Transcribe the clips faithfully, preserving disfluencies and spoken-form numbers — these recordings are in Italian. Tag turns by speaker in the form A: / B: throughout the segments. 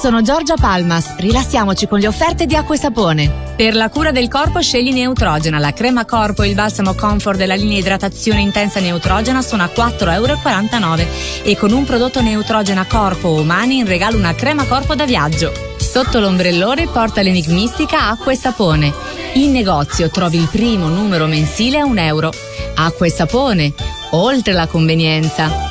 A: sono Giorgia Palmas. Rilassiamoci con le offerte di Acqua e Sapone.
B: Per la cura del corpo scegli Neutrogena, la crema corpo e il balsamo comfort della linea idratazione intensa Neutrogena sono a quattro virgola quarantanove euro e con un prodotto Neutrogena corpo o mani in regalo una crema corpo da viaggio. Sotto l'ombrellone porta l'enigmistica Acqua e Sapone. In negozio trovi il primo numero mensile a un euro. Acqua e Sapone, oltre la convenienza.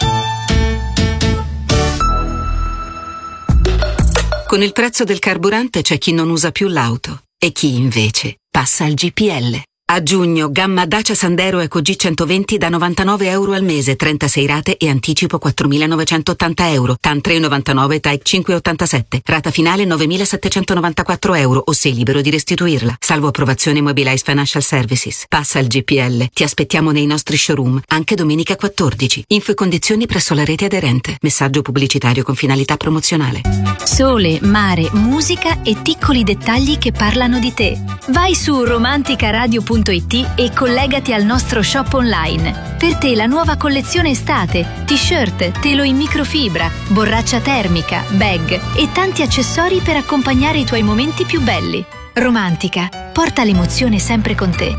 C: Con il prezzo del carburante c'è chi non usa più l'auto e chi invece passa al G P L. A giugno, gamma Dacia Sandero Eco G centoventi da novantanove euro al mese, trentasei rate e anticipo quattromilanovecentottanta euro. T A N tre virgola novantanove, T A E C cinque virgola ottantasette. Rata finale novemilasettecentonovantaquattro euro o sei libero di restituirla. Salvo approvazione Mobilize Financial Services. Passa al G P L. Ti aspettiamo nei nostri showroom, anche domenica quattordici. Info e condizioni presso la rete aderente. Messaggio pubblicitario con finalità promozionale.
D: Sole, mare, musica e piccoli dettagli che parlano di te. Vai su romanticaradio punto it e collegati al nostro shop online. Per te la nuova collezione estate, t-shirt, telo in microfibra, borraccia termica, bag e tanti accessori per accompagnare i tuoi momenti più belli. Romantica, porta l'emozione sempre con te.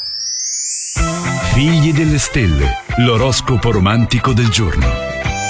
E: Figli delle stelle, l'oroscopo romantico del giorno.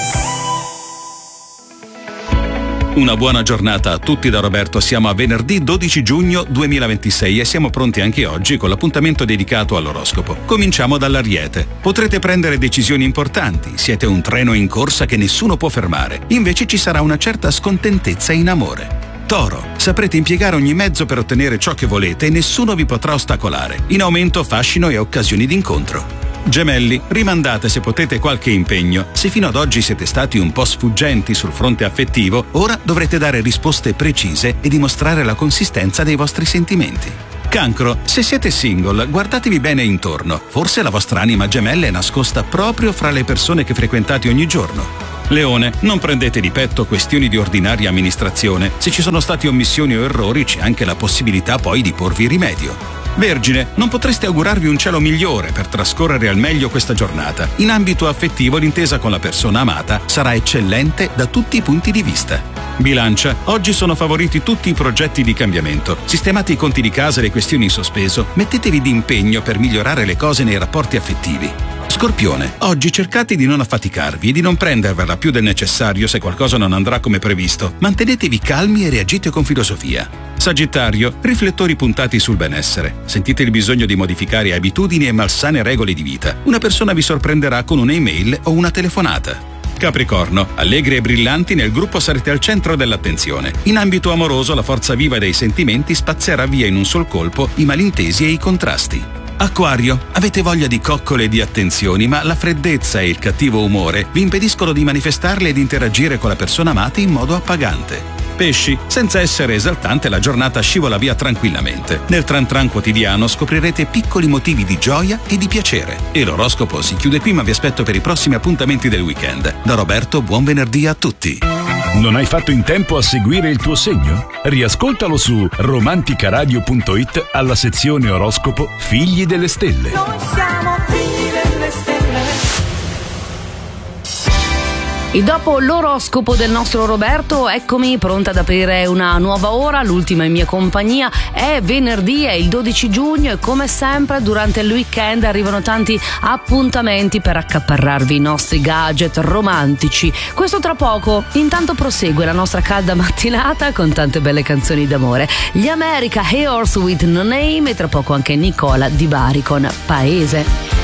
F: Una buona giornata a tutti da Roberto. Siamo a venerdì dodici giugno duemilaventisei e siamo pronti anche oggi con l'appuntamento dedicato all'oroscopo. Cominciamo dall'Ariete. Potrete prendere decisioni importanti, siete un treno in corsa che nessuno può fermare. Invece ci sarà una certa scontentezza in amore. Toro, saprete impiegare ogni mezzo per ottenere ciò che volete e nessuno vi potrà ostacolare. In aumento fascino e occasioni d'incontro. Gemelli, rimandate se potete qualche impegno. Se fino ad oggi siete stati un po' sfuggenti sul fronte affettivo, ora dovrete dare risposte precise e dimostrare la consistenza dei vostri sentimenti. Cancro, se siete single, guardatevi bene intorno. Forse la vostra anima gemella è nascosta proprio fra le persone che frequentate ogni giorno. Leone, non prendete di petto questioni di ordinaria amministrazione. Se ci sono stati omissioni o errori, c'è anche la possibilità poi di porvi rimedio. Vergine, non potreste augurarvi un cielo migliore per trascorrere al meglio questa giornata. In ambito affettivo l'intesa con la persona amata sarà eccellente da tutti i punti di vista. Bilancia, oggi sono favoriti tutti i progetti di cambiamento. Sistemate i conti di casa e le questioni in sospeso. Mettetevi d'impegno per migliorare le cose nei rapporti affettivi. Scorpione, oggi cercate di non affaticarvi e di non prendervela più del necessario se qualcosa non andrà come previsto. Mantenetevi calmi e reagite con filosofia. Sagittario, riflettori puntati sul benessere. Sentite il bisogno di modificare abitudini e malsane regole di vita. Una persona vi sorprenderà con un'email o una telefonata. Capricorno, allegri e brillanti nel gruppo sarete al centro dell'attenzione. In ambito amoroso la forza viva dei sentimenti spazzerà via in un sol colpo i malintesi e i contrasti. Acquario, avete voglia di coccole e di attenzioni, ma la freddezza e il cattivo umore vi impediscono di manifestarle ed interagire con la persona amata in modo appagante. Pesci, senza essere esaltante, la giornata scivola via tranquillamente. Nel tran tran quotidiano scoprirete piccoli motivi di gioia e di piacere. E l'oroscopo si chiude qui, ma vi aspetto per i prossimi appuntamenti del weekend. Da Roberto, buon venerdì a tutti.
E: Non hai fatto in tempo a seguire il tuo segno? Riascoltalo su romanticaradio punto it alla sezione oroscopo Figli delle Stelle.
G: Noi siamo figli delle stelle.
H: E dopo l'oroscopo del nostro Roberto, eccomi pronta ad aprire una nuova ora, l'ultima in mia compagnia. È venerdì, è il dodici giugno e come sempre durante il weekend arrivano tanti appuntamenti per accaparrarvi i nostri gadget romantici. Questo tra poco. Intanto prosegue la nostra calda mattinata con tante belle canzoni d'amore. Gli America, Hey Horse with No Name e tra poco anche Nicola Di Bari con Paese.